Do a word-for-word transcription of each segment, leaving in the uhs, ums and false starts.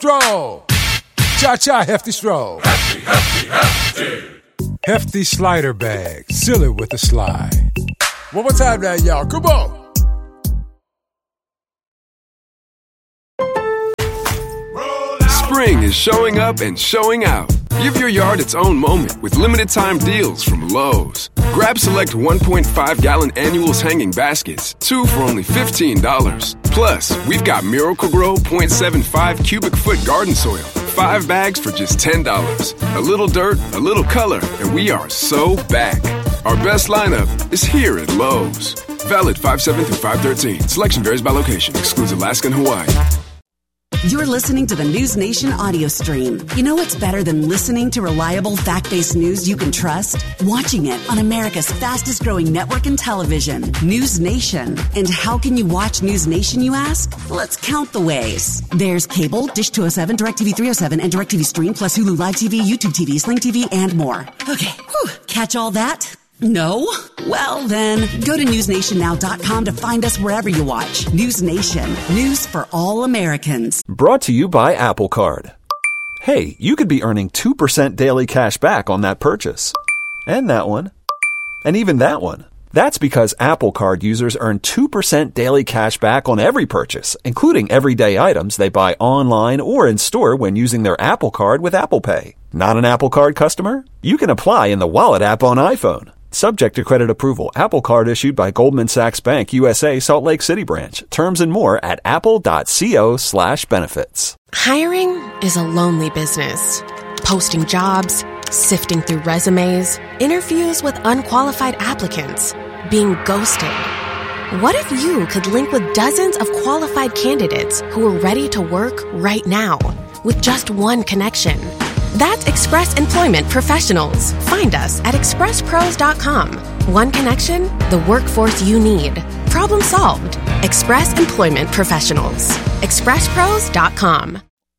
Stroll. Cha-cha, hefty stroll. Hefty, hefty, hefty. Hefty slider bag. Seal it with a slide. One more time now, y'all. Come on. Spring is showing up and showing out. Give your yard its own moment with limited time deals from Lowe's. Grab select one point five gallon annuals hanging baskets, two for only fifteen dollars. Plus, we've got Miracle-Gro point seven five cubic foot garden soil, five bags for just ten dollars. A little dirt, a little color, and we are so back. Our best lineup is here at Lowe's. Valid five seven through five thirteen. Selection varies by location. Excludes Alaska and Hawaii. You're listening to the News Nation audio stream. You know what's better than listening to reliable, fact-based news you can trust? Watching it on America's fastest-growing network in television, News Nation. And how can you watch News Nation, you ask? Let's count the ways. There's cable, Dish two oh seven, DirecTV three oh seven, and DirecTV Stream, plus Hulu Live T V, YouTube T V, Sling T V, and more. Okay, whew. Catch all that? No? Well, then, go to news nation now dot com to find us wherever you watch. News Nation. News for all Americans. Brought to you by Apple Card. Hey, you could be earning two percent daily cash back on that purchase. And that one. And even that one. That's because Apple Card users earn two percent daily cash back on every purchase, including everyday items they buy online or in store when using their Apple Card with Apple Pay. Not an Apple Card customer? You can apply in the Wallet app on iPhone. Subject to credit approval. Apple Card issued by Goldman Sachs Bank, U S A, Salt Lake City branch. Terms and more at apple.co slash benefits. Hiring is a lonely business. Posting jobs, sifting through resumes, interviews with unqualified applicants, being ghosted. What if you could link with dozens of qualified candidates who are ready to work right now with just one connection? That's Express Employment Professionals. Find us at express pros dot com. One connection, the workforce you need. Problem solved. Express Employment Professionals. express pros dot com.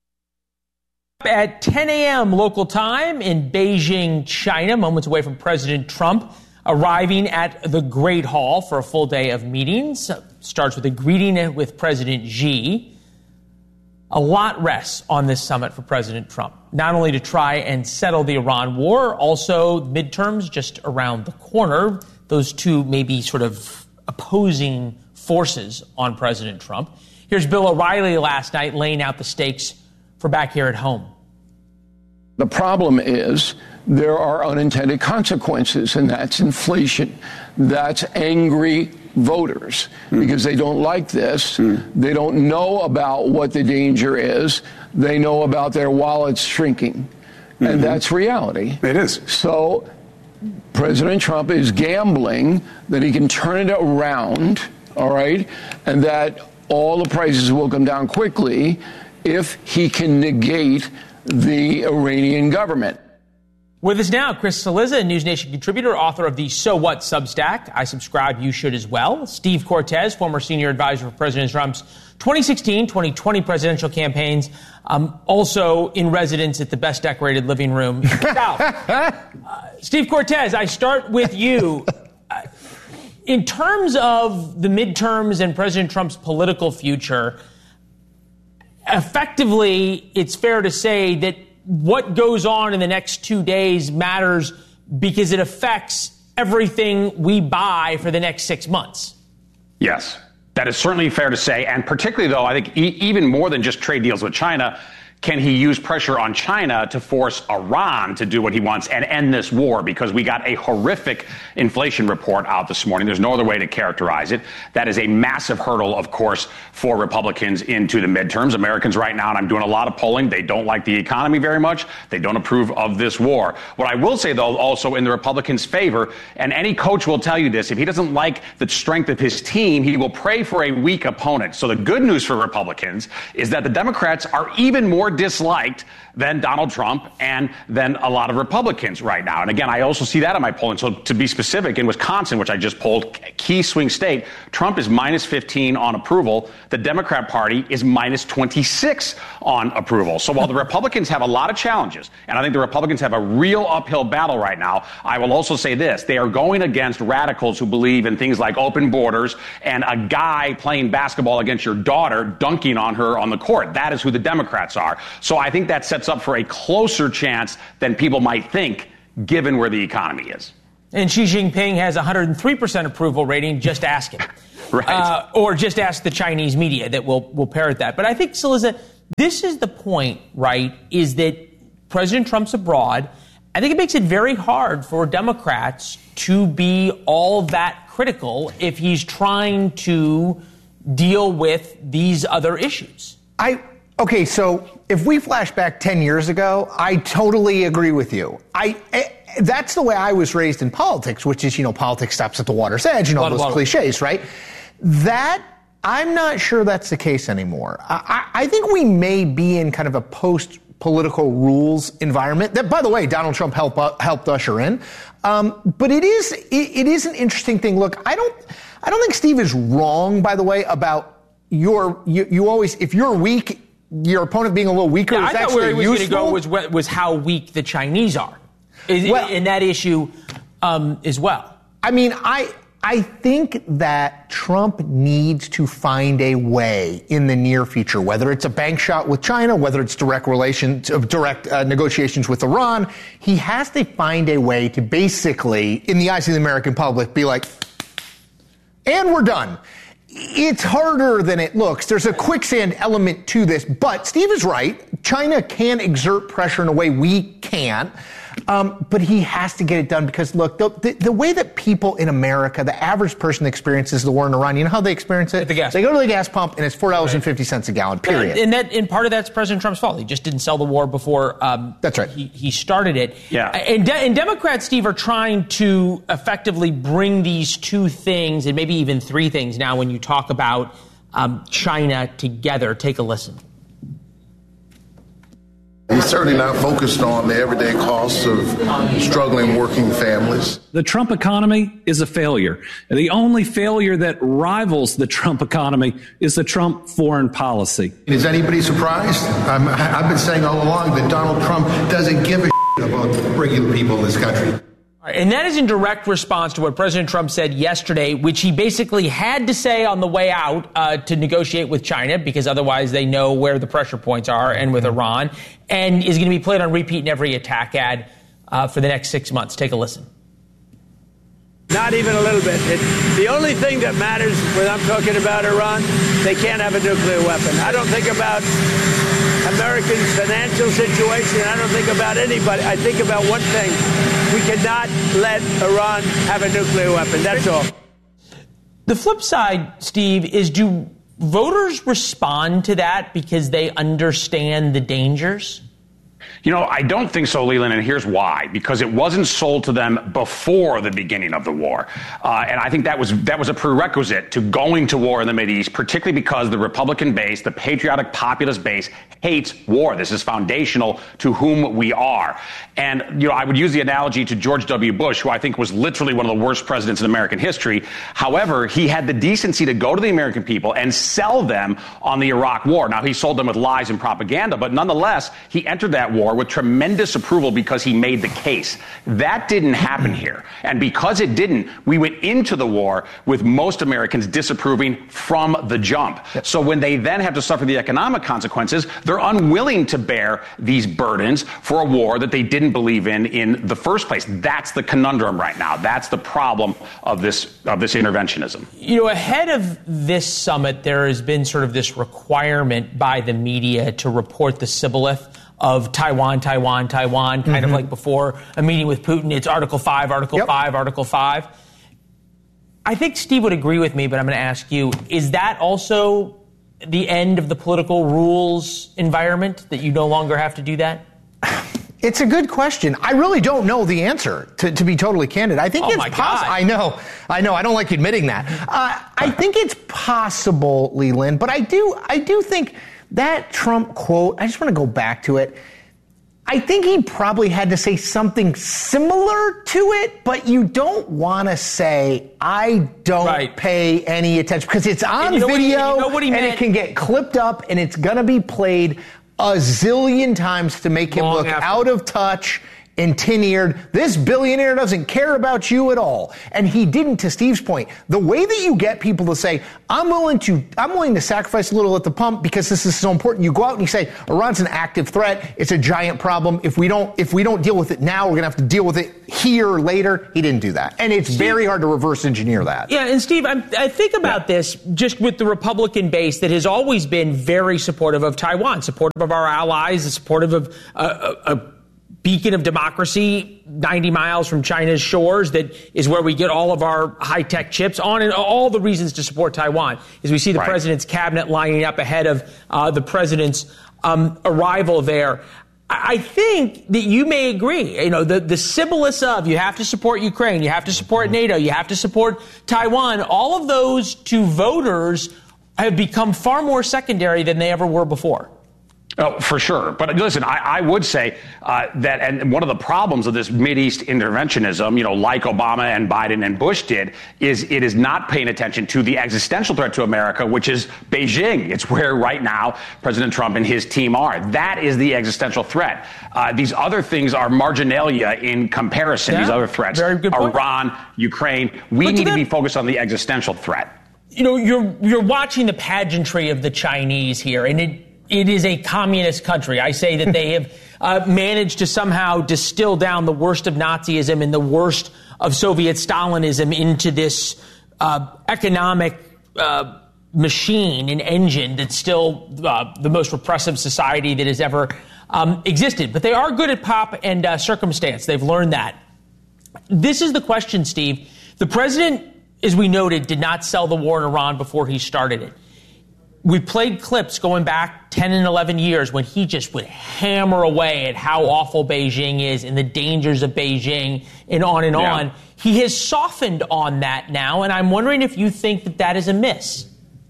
At ten a.m. local time in Beijing, China, moments away from President Trump arriving at the Great Hall for a full day of meetings. Starts with a greeting with President Xi. A lot rests on this summit for President Trump, not only to try and settle the Iran war, also midterms just around the corner. Those two may be sort of opposing forces on President Trump. Here's Bill O'Reilly last night laying out the stakes for back here at home. The problem is there are unintended consequences, and that's inflation. That's angry voters mm. because they don't like this. Mm. They don't know about what the danger is. They know about their wallets shrinking. Mm-hmm. And that's reality. It is. So President Trump is gambling that he can turn it around, all right, and that all the prices will come down quickly if he can negate the Iranian government. With us now, Chris Cillizza, a News Nation contributor, author of the So What Substack. I subscribe, you should as well. Steve Cortes, former senior advisor for President Trump's twenty sixteen twenty twenty presidential campaigns, um, also in residence at the best decorated living room in the South. Uh, Steve Cortes, I start with you. Uh, in terms of the midterms and President Trump's political future, effectively, it's fair to say that what goes on in the next two days matters because it affects everything we buy for the next six months. Yes, that is certainly fair to say. And particularly, though, I think e- even more than just trade deals with China, can he use pressure on China to force Iran to do what he wants and end this war? Because we got a horrific inflation report out this morning. There's no other way to characterize it. That is a massive hurdle, of course, for Republicans into the midterms. Americans right now, and I'm doing a lot of polling, they don't like the economy very much. They don't approve of this war. What I will say, though, also in the Republicans' favor, and any coach will tell you this, if he doesn't like the strength of his team, he will pray for a weak opponent. So the good news for Republicans is that the Democrats are even more disliked than Donald Trump and than a lot of Republicans right now. And again, I also see that in my polling. So to be specific, in Wisconsin, which I just polled, key swing state, Trump is minus fifteen on approval. The Democrat Party is minus twenty-six on approval. So while the Republicans have a lot of challenges, and I think the Republicans have a real uphill battle right now, I will also say this. They are going against radicals who believe in things like open borders and a guy playing basketball against your daughter, dunking on her on the court. That is who the Democrats are. So I think that sets up for a closer chance than people might think, given where the economy is. And Xi Jinping has a one hundred three percent approval rating. Just ask him. Right. Uh, or just ask the Chinese media that will will parrot that. But I think, Cillizza, this is the point, right, is that President Trump's abroad. I think it makes it very hard for Democrats to be all that critical if he's trying to deal with these other issues. I okay, so if we flash back ten years ago, I totally agree with you. I, I that's the way I was raised in politics, which is, you know, politics stops at the water's edge and all those cliches, right? That I'm not sure that's the case anymore. I, I think we may be in kind of a post-political rules environment that, by the way, Donald Trump helped uh, helped usher in. Um, but it is it, it is an interesting thing. Look, I don't I don't think Steve is wrong, by the way, about your you, you always if you're weak, your opponent being a little weaker yeah, is I actually thought where he was useful. going to go was was how weak the Chinese are, is, well, in that issue um, as well. I mean, I. I think that Trump needs to find a way in the near future, whether it's a bank shot with China, whether it's direct relations, direct uh, negotiations with Iran. He has to find a way to basically, in the eyes of the American public, be like, and we're done. It's harder than it looks. There's a quicksand element to this, but Steve is right. China can exert pressure in a way we can't. Um, but he has to get it done because, look, the, the, the way that people in America, the average person experiences the war in Iran, you know how they experience it? At the gas they go to the gas pump and it's four dollars and fifty cents a gallon, period. And, that, and part of that's President Trump's fault. He just didn't sell the war before um, that's right. he, he started it. Yeah. And, De- and Democrats, Steve, are trying to effectively bring these two things and maybe even three things now when you talk about um, China together. Take a listen. He's certainly not focused on the everyday costs of struggling working families. The Trump economy is a failure. The only failure that rivals the Trump economy is the Trump foreign policy. Is anybody surprised? I'm, I've been saying all along that Donald Trump doesn't give a shit about regular people in this country. And that is in direct response to what President Trump said yesterday, which he basically had to say on the way out uh, to negotiate with China, because otherwise they know where the pressure points are, and with Iran, and is going to be played on repeat in every attack ad uh, for the next six months. Take a listen. Not even a little bit. It, the only thing that matters when I'm talking about Iran, they can't have a nuclear weapon. I don't think about Americans' financial situation. I don't think about anybody. I think about one thing. We cannot let Iran have a nuclear weapon. That's all. The flip side, Steve, is do voters respond to that because they understand the dangers? You know, I don't think so, Leland, and here's why. Because it wasn't sold to them before the beginning of the war. Uh, and I think that was that was a prerequisite to going to war in the Mideast, particularly because the Republican base, the patriotic populist base, hates war. This is foundational to whom we are. And, you know, I would use the analogy to George W. Bush, who I think was literally one of the worst presidents in American history. However, he had the decency to go to the American people and sell them on the Iraq war. Now, he sold them with lies and propaganda, but nonetheless, he entered that war with tremendous approval because he made the case. That didn't happen here. And because it didn't, we went into the war with most Americans disapproving from the jump. So when they then have to suffer the economic consequences, they're unwilling to bear these burdens for a war that they didn't believe in in the first place. That's the conundrum right now. That's the problem of this of this interventionism. You know, ahead of this summit, there has been sort of this requirement by the media to report the shibboleth of Taiwan, Taiwan, Taiwan, kind mm-hmm. of like before a meeting with Putin. It's Article five, Article yep. five, Article five. I think Steve would agree with me, but I'm going to ask you, is that also the end of the political rules environment, that you no longer have to do that? It's a good question. I really don't know the answer, to, to be totally candid. I think oh it's possible. I know. I know. I don't like admitting that. Uh, I think it's possible, Leland, but I do, I do think that Trump quote, I just want to go back to it. I think he probably had to say something similar to it, but you don't want to say, I don't right. pay any attention, because it's on you know video what he, you know what he and meant? It can get clipped up and it's going to be played a zillion times to make him Long look after. out of touch and tin-eared. This billionaire doesn't care about you at all. And he didn't, to Steve's point. The way that you get people to say, I'm willing to, I'm willing to sacrifice a little at the pump because this is so important. You go out and you say, Iran's an active threat. It's a giant problem. If we don't, if we don't deal with it now, we're going to have to deal with it here or later. He didn't do that. And it's Steve, very hard to reverse engineer that. Yeah. And Steve, I'm, I think about yeah. this just with the Republican base that has always been very supportive of Taiwan, supportive of our allies, supportive of uh, a, a beacon of democracy ninety miles from China's shores that is where we get all of our high-tech chips on, and all the reasons to support Taiwan as we see the right. president's cabinet lining up ahead of uh, the president's um, arrival there. I think that you may agree, you know, the, the symbols of you have to support Ukraine, you have to support NATO, you have to support Taiwan, all of those to voters have become far more secondary than they ever were before. Oh, for sure. But listen, I, I would say uh, that, and one of the problems of this Mideast interventionism, you know, like Obama and Biden and Bush did, is it is not paying attention to the existential threat to America, which is Beijing. It's where right now President Trump and his team are. That is the existential threat. Uh, these other things are marginalia in comparison. Yeah, these other threats, very good point. Iran, Ukraine. We But need to to that- be focused on the existential threat. You know, you're you're watching the pageantry of the Chinese here, and it it is a communist country. I say that they have uh, managed to somehow distill down the worst of Nazism and the worst of Soviet Stalinism into this uh, economic uh, machine and engine that's still uh, the most repressive society that has ever um, existed. But they are good at pop and uh, circumstance. They've learned that. This is the question, Steve. The president, as we noted, did not sell the war in Iran before he started it. We played clips going back ten and eleven years when he just would hammer away at how awful Beijing is and the dangers of Beijing and on and Yeah. on. He has softened on that now, and I'm wondering if you think that that is a miss.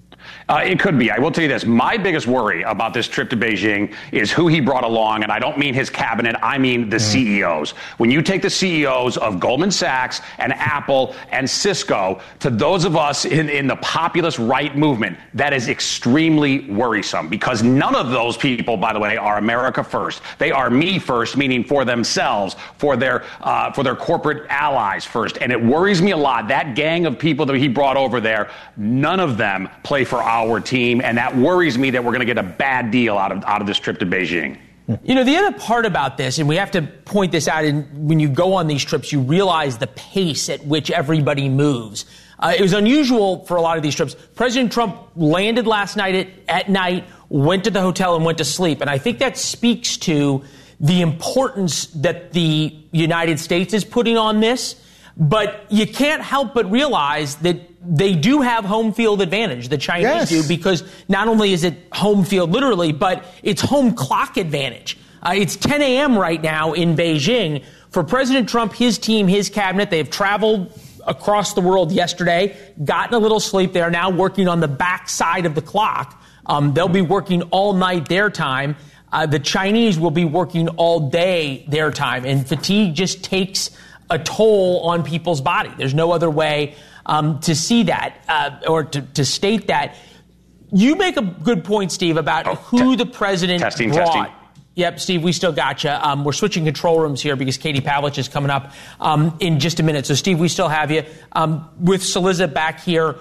Uh, it could be. I will tell you this. My biggest worry about this trip to Beijing is who he brought along, and I don't mean his cabinet. I mean the mm. C E Os. When you take the C E Os of Goldman Sachs and Apple and Cisco to those of us in, in the populist right movement, that is extremely worrisome because none of those people, by the way, are America first. They are me first, meaning for themselves, for their uh, for their corporate allies first. And it worries me a lot. That gang of people that he brought over there, none of them play for our our team, and that worries me that we're going to get a bad deal out of out of this trip to Beijing. You know, the other part about this, and we have to point this out, and when you go on these trips, you realize the pace at which everybody moves. Uh, it was unusual for a lot of these trips. President Trump landed last night at, at night, went to the hotel, and went to sleep. And I think that speaks to the importance that the United States is putting on this. But you can't help but realize that they do have home field advantage, the Chinese yes. do, because not only is it home field literally, but it's home clock advantage. Uh, it's ten a.m. right now in Beijing. For President Trump, his team, his cabinet, they have traveled across the world yesterday, gotten a little sleep. They are now working on the back side of the clock. Um, they'll be working all night their time. Uh, the Chinese will be working all day their time. And fatigue just takes a toll on people's body. There's no other way um, to see that uh, or to, to state that. You make a good point, Steve, about oh, who te- the president testing, brought. Testing. Yep, Steve, we still got you. Um, we're switching control rooms here because Katie Pavlich is coming up um, in just a minute. So, Steve, we still have you um, with Cillizza back here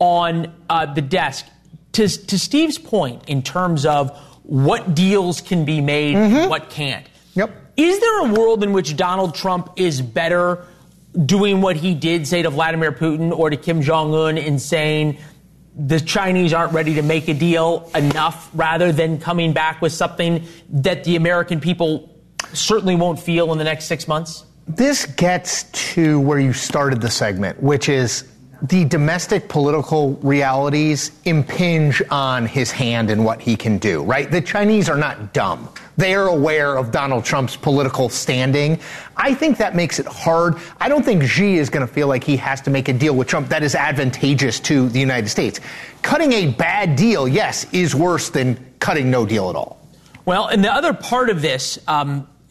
on uh, the desk. To, to Steve's point in terms of what deals can be made mm-hmm. and what can't. Yep. Is there a world in which Donald Trump is better doing what he did, say, to Vladimir Putin or to Kim Jong-un in saying the Chinese aren't ready to make a deal enough rather than coming back with something that the American people certainly won't feel in the next six months? This gets to where you started the segment, which is the domestic political realities impinge on his hand and what he can do, right? The Chinese are not dumb. They are aware of Donald Trump's political standing. I think that makes it hard. I don't think Xi is going to feel like he has to make a deal with Trump that is advantageous to the United States. Cutting a bad deal, yes, is worse than cutting no deal at all. Well, and the other part of this, um,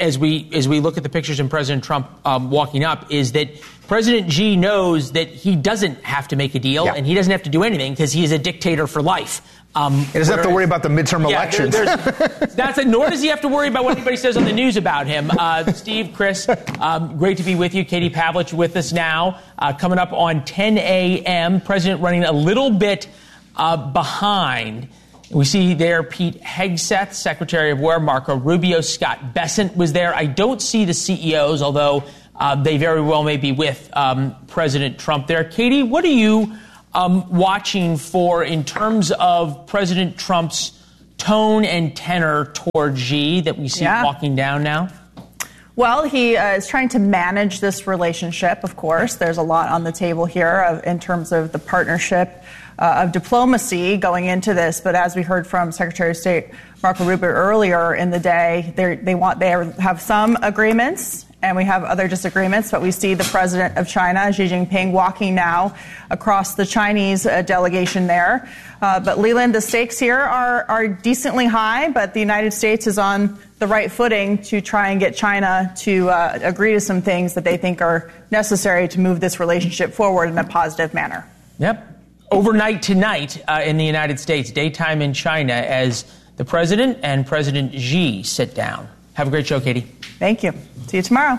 as we as we look at the pictures and President Trump um, walking up is that President Xi knows that he doesn't have to make a deal yeah. and he doesn't have to do anything because he is a dictator for life. Um, he doesn't have to worry about the midterm yeah, elections. There, that's a, nor does he have to worry about what anybody says on the news about him. Uh, Steve, Chris, um, great to be with you. Katie Pavlich with us now. Uh, coming up on ten a.m., President running a little bit uh, behind. We see there Pete Hegseth, Secretary of War, Marco Rubio, Scott Bessent was there. I don't see the C E Os, although uh, they very well may be with um, President Trump there. Katie, what are you um, watching for in terms of President Trump's tone and tenor toward Xi that we see yeah. walking down now? Well, he uh, is trying to manage this relationship, of course. There's a lot on the table here of, in terms of the partnership uh, of diplomacy going into this. But as we heard from Secretary of State Marco Rubio earlier in the day, they want they have some agreements and we have other disagreements. But we see the president of China, Xi Jinping, walking now across the Chinese uh, delegation there. Uh, but Leland, the stakes here are, are decently high, but the United States is on the right footing to try and get China to uh, agree to some things that they think are necessary to move this relationship forward in a positive manner. Yep. Overnight tonight uh, in the United States, daytime in China, as the president and President Xi sit down. Have a great show, Katie. Thank you. See you tomorrow.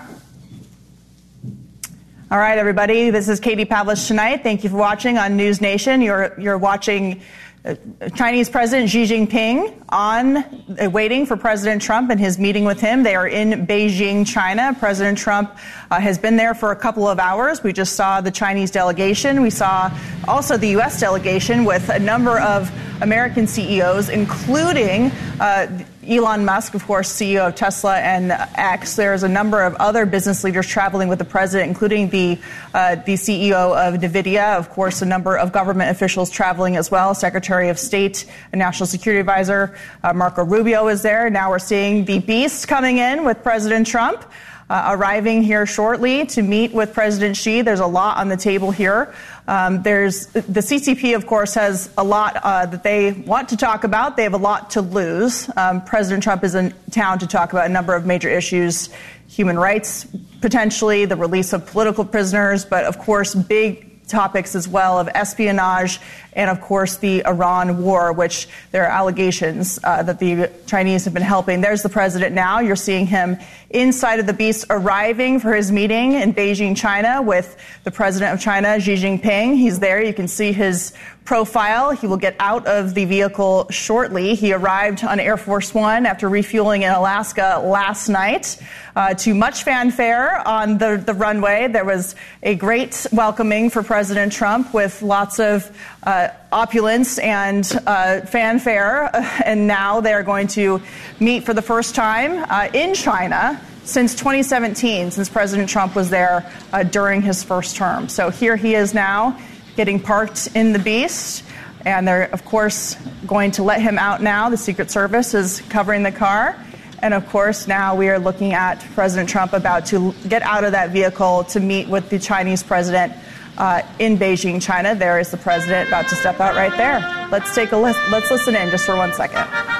All right, everybody. This is Katie Pavlich tonight. Thank you for watching on News Nation. You're you're watching uh, Chinese President Xi Jinping on uh, waiting for President Trump and his meeting with him. They are in Beijing, China. President Trump uh, has been there for a couple of hours. We just saw the Chinese delegation. We saw also the U S delegation with a number of American C E Os, including uh, Elon Musk, of course, C E O of Tesla and X. There's a number of other business leaders traveling with the president, including the uh, the C E O of NVIDIA. Of course, a number of government officials traveling as well. Secretary of State and National Security Advisor uh, Marco Rubio is there. Now we're seeing the beast coming in with President Trump. Uh, arriving here shortly to meet with President Xi. There's a lot on the table here. Um, there's the C C P, of course, has a lot uh, that they want to talk about. They have a lot to lose. Um, President Trump is in town to talk about a number of major issues, human rights, potentially the release of political prisoners, but of course, big topics as well of espionage and, of course, the Iran war, which there are allegations uh, that the Chinese have been helping. There's the president now. You're seeing him inside of the beast arriving for his meeting in Beijing, China, with the president of China, Xi Jinping. He's there. You can see his profile. He will get out of the vehicle shortly. He arrived on Air Force One after refueling in Alaska last night. Uh, to much fanfare on the, the runway. There was a great welcoming for President Trump with lots of uh, opulence and uh, fanfare. And now they're going to meet for the first time uh, in China since twenty seventeen, since President Trump was there uh, during his first term. So here he is now getting parked in the Beast. And they're, of course, going to let him out now. The Secret Service is covering the car. And, of course, now we are looking at President Trump about to get out of that vehicle to meet with the Chinese president uh, in Beijing, China. There is the president about to step out right there. Let's take a listen. Let's listen in just for one second.